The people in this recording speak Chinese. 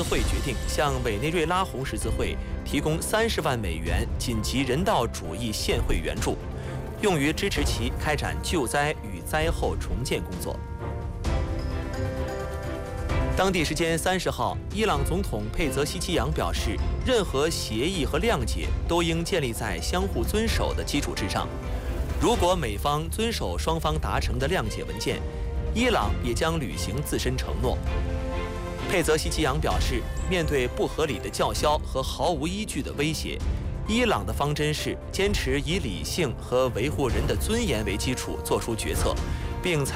会决定向委内瑞拉红十字会提供30万美元紧急人道主义现汇援助，用于支持其开展救灾与灾后重建工作。当地时间30号，伊朗总统佩泽希奇扬表示，任何协议和谅解都应建立在相互遵守的基础之上。如果美方遵守双方达成的谅解文件，伊朗也将履行自身承诺。佩泽希奇扬表示，面对不合理的叫嚣和毫无依据的威胁，伊朗的方针是坚持以理性和维护人的尊严为基础作出决策，并采